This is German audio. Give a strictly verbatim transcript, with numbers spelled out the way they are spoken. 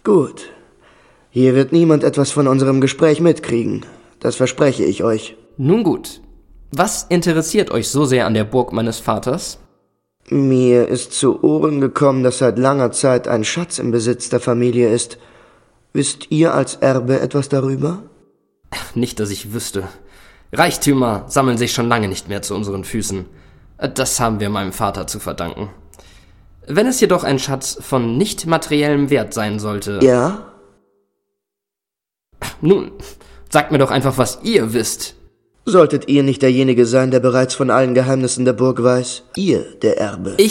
Gut. Hier wird niemand etwas von unserem Gespräch mitkriegen. Das verspreche ich euch. Nun gut. Was interessiert euch so sehr an der Burg meines Vaters? Mir ist zu Ohren gekommen, dass seit langer Zeit ein Schatz im Besitz der Familie ist. Wisst ihr als Erbe etwas darüber? Nicht, dass ich wüsste. Reichtümer sammeln sich schon lange nicht mehr zu unseren Füßen. Das haben wir meinem Vater zu verdanken. Wenn es jedoch ein Schatz von nicht materiellem Wert sein sollte... Ja? Nun, sagt mir doch einfach, was ihr wisst. Solltet ihr nicht derjenige sein, der bereits von allen Geheimnissen der Burg weiß? Ihr, der Erbe. Ich